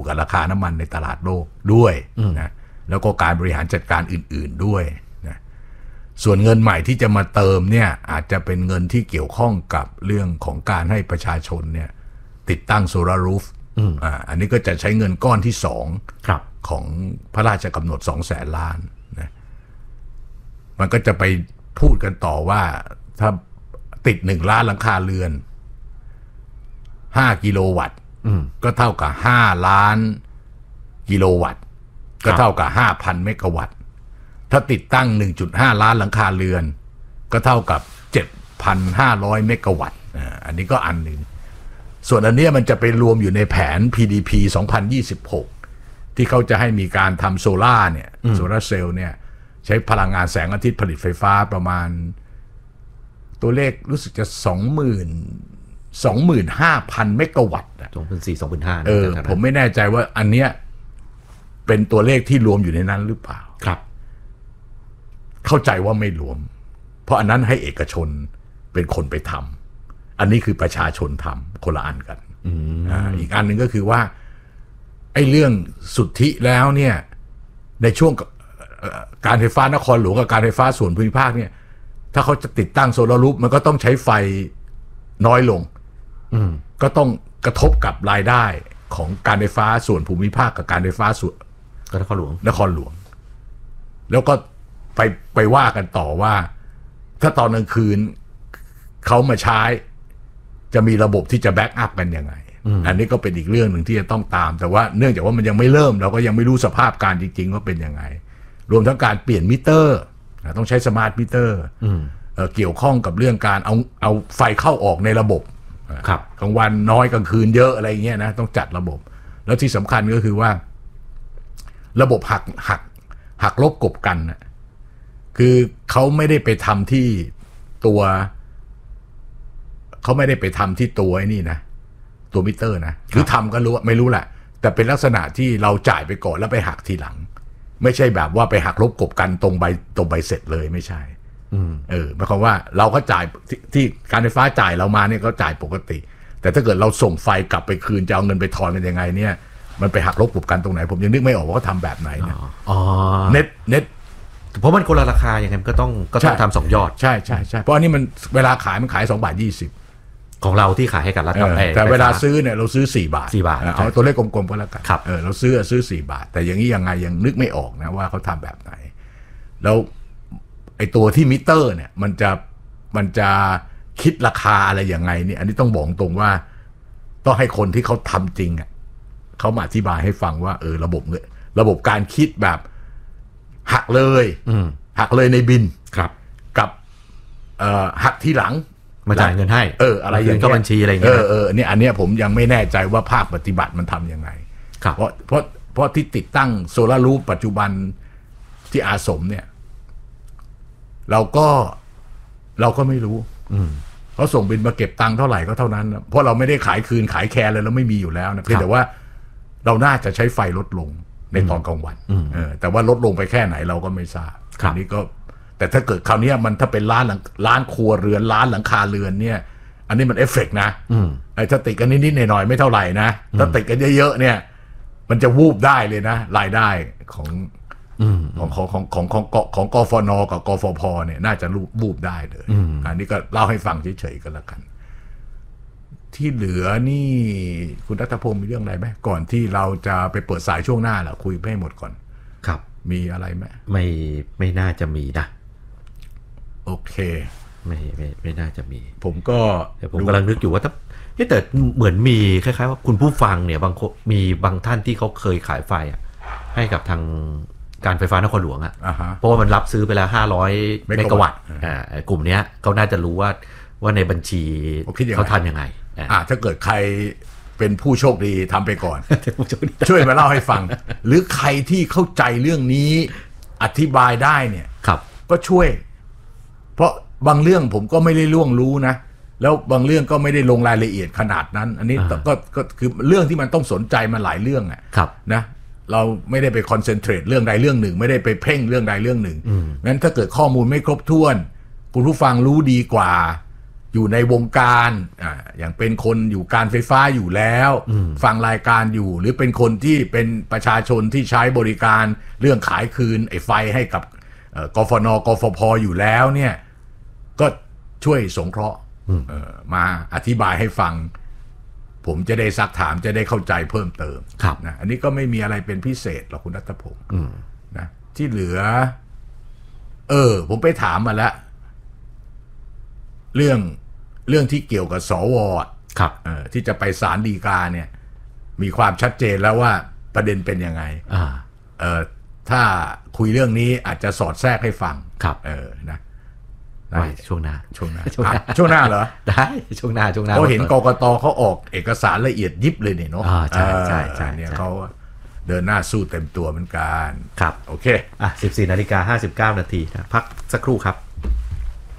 กับราคาน้ำมันในตลาดโลกด้วยนะแล้วก็การบริหารจัดการอื่นๆด้วยนะส่วนเงินใหม่ที่จะมาเติมเนี่ยอาจจะเป็นเงินที่เกี่ยวข้องกับเรื่องของการให้ประชาชนเนี่ยติดตั้งโซลาร์รูฟอันนี้ก็จะใช้เงินก้อนที่2ของพระราชกำหนด 200,000 ล้านนะมันก็จะไปพูดกันต่อว่าถ้าติด1 ล้านหลังคาเรือน5 กิโลวัตต์ก็เท่ากับ5 ล้านกิโลวัตต์ก็เท่ากับ 5,000 เมกะวัตต์ถ้าติดตั้ง 1.5 ล้านหลังคาเรือนก็เท่ากับ 7,500 เมกะวัตต์อันนี้ก็อันหนึ่งส่วนอันนี้มันจะไปรวมอยู่ในแผน PDP 2026ที่เขาจะให้มีการทำโซล่าเนี่ยโซล่าเซลล์เนี่ยใช้พลังงานแสงอาทิตย์ผลิตไฟฟ้าประมาณตัวเลขรู้สึกจะ 25,000 เมกะวัตต์ 24,000-25,000 ผมไม่แน่ใจว่าอันเนี้ยเป็นตัวเลขที่รวมอยู่ในนั้นหรือเปล่าครับเข้าใจว่าไม่รวมเพราะอันนั้นให้เอกชนเป็นคนไปทำอันนี้คือประชาชนทำคนละอันกันอีกอันหนึ่งก็คือว่าไอ้เรื่องสุทธิแล้วเนี่ยในช่วงการไฟฟ้านครหลวงกับการไฟฟ้าส่วนภูมิภาคเนี่ยถ้าเขาจะติดตั้งโซลาร์รูฟมันก็ต้องใช้ไฟน้อยลงก็ต้องกระทบกับรายได้ของการไฟฟ้าส่วนภูมิภาคกับการไฟฟ้าส่วนนครหลวงแล้วก็ไปว่ากันต่อว่าถ้าตอนกลางคืนเขามาใช้จะมีระบบที่จะแบ็กอัพกันยังไงอันนี้ก็เป็นอีกเรื่องหนึ่งที่จะต้องตามแต่ว่าเนื่องจากว่ามันยังไม่เริ่มเราก็ยังไม่รู้สภาพการจริงๆว่าเป็นยังไงรวมทั้งการเปลี่ยนมิเตอร์ต้องใช้สมาร์ทมิเตอร์เกี่ยวข้องกับเรื่องการเอาไฟเข้าออกในระบบกลางวันน้อยกลางคืนเยอะอะไรเงี้ยนะต้องจัดระบบแล้วที่สำคัญก็คือว่าระบบหักลบกบกันนะคือเขาไม่ได้ไปทำที่ตัวเขาไม่ได้ไปทำที่ตัวไอ้นี่นะตัวมิเตอร์นะหรือทำก็รู้ไม่รู้แหละแต่เป็นลักษณะที่เราจ่ายไปก่อนแล้วไปหักทีหลังไม่ใช่แบบว่าไปหักลบกบกันตรงใบเสร็จเลยไม่ใช่หมายความว่าเราก็จ่ายที่การไฟฟ้าจ่ายเรามาเนี่ยก็จ่ายปกติแต่ถ้าเกิดเราส่งไฟกลับไปคืนจะเอาเงินไปทอนกันยังไงเนี่ยมันไปหักลบกบกันตรงไหนผมยังนึกไม่ออกว่าเขาทำแบบไหนนะเน็ตเพราะมันคนละราคาอย่างไงก็ต้องทำ2 ยอดใช่เพราะอันนี้มันเวลาขายมันขาย2.20 บาทของเราที่ขายให้กับรัฐแต่เวลาซื้อเนี่ยเราซื้อ4 บาทเอาตัวเลขกลมๆก็แล้วกันเราซื้อ4 บาทแต่อย่างนี้ยังไงยังนึกไม่ออกนะว่าเขาทำแบบไหนแล้วไอ้ตัวที่มิเตอร์เนี่ยมันจะคิดราคาอะไรยังไงเนี่ยอันนี้ต้องบอกตรงว่าต้องให้คนที่เขาทำจริงอ่ะเขามาอธิบายให้ฟังว่าระบบการคิดแบบหักเลยในบินกับหักทีหลังมาจ่ายเงินให้อะไรอย่างเงี้ยเข้าบัญชีอะไรอย่างเงี้ยเนี่ยอันเนี้ยผมยังไม่แน่ใจว่าภาคปฏิบัติมันทำยังไงเพราะที่ติดตั้งโซลาร์รูฟปัจจุบันที่อาสมเนี่ยเราก็ไม่รู้เขาส่งบินมาเก็บตังค์เท่าไหร่ก็เท่านั้นเพราะเราไม่ได้ขายคืนขายแคร์เลยเราไม่มีอยู่แล้วนะเพียงแต่ว่าเราน่าจะใช้ไฟลดลงในตอนกลางวันแต่ว่าลดลงไปแค่ไหนเราก็ไม่ทราบอันนี้ก็แต่ถ้าเกิดคราวนี้มันถ้าเป็นล้านครัวเรือนล้านหลังคาเรือนเนี่ยอันนี้มันเอฟเฟกต์นะถ้าติดกันนิดๆหน่อยๆไม่เท่าไหร่นะถ้าติดกันเยอะๆเนี่ยมันจะวูบได้เลยนะรายได้ของกฟนกับกฟพเนี่ยน่าจะบูบได้เลยอันนี้ก็เล่าให้ฟังเฉยๆกันแล้วกันที่เหลือนี่คุณรัฐพงศ์มีเรื่องอะไรไหมก่อนที่เราจะไปเปิดสายช่วงหน้าล่ะคุยให้หมดก่อนครับมีอะไรไหมไม่น่าจะมีนะโอเคไม่น่าจะมีผมกำลังนึกอยู่ว่าแต่เหมือนมีคล้ายๆว่าคุณผู้ฟังเนี่ยมีบางท่านที่เขาเคยขายไฟให้กับทางการไฟฟ้านครหลวงอ่ะเพราะว่ามันรับซื้อไปแล้ว500 เมกะวัตต์กลุ่มนี้เขาน่าจะรู้ว่าในบัญชีเขาทำยังไงถ้าเกิดใครเป็นผู้โชคดีทำไปก่อน ช่วยมาเล่าให้ฟังหรือใครที่เข้าใจเรื่องนี้อธิบายได้เนี่ยก็ช่วยเพราะบางเรื่องผมก็ไม่ได้ล่วงรู้นะแล้วบางเรื่องก็ไม่ได้ลงรายละเอียดขนาดนั้นอันนี้ก็คือเรื่องที่มันต้องสนใจมาหลายเรื่องนะเราไม่ได้ไปคอนเซนเทรตเรื่องใดเรื่องหนึ่งไม่ได้ไปเพ่งเรื่องใดเรื่องหนึ่งงั้นถ้าเกิดข้อมูลไม่ครบถ้วนคุณผู้ฟังรู้ดีกว่าอยู่ในวงการอย่างเป็นคนอยู่การไฟฟ้าอยู่แล้วฟังรายการอยู่หรือเป็นคนที่เป็นประชาชนที่ใช้บริการเรื่องขายคืนไอ้ไฟให้กับกฟน.กฟผ.อยู่แล้วเนี่ยก็ช่วยสงเคราะห์มาอธิบายให้ฟังผมจะได้ซักถามจะได้เข้าใจเพิ่มเติมนะอันนี้ก็ไม่มีอะไรเป็นพิเศษหรอกคุณรัตพงศ์นะที่เหลือผมไปถามมาแล้วเรื่องที่เกี่ยวกับสวที่จะไปศาลฎีกาเนี่ยมีความชัดเจนแล้วว่าประเด็นเป็นยังไงถ้าคุยเรื่องนี้อาจจะสอดแทรกให้ฟังนะช่วงหน้าเหรอได้ช่วงหน้าเขาเห็นกกตเขาออกเอกสารละเอียดยิบเลยเนี่ยเนาะใช่เนี่ยเขาเดินหน้าสู้เต็มตัวเหมือนกันครับโอเค 14:59 น.นะพักสักครู่ครับ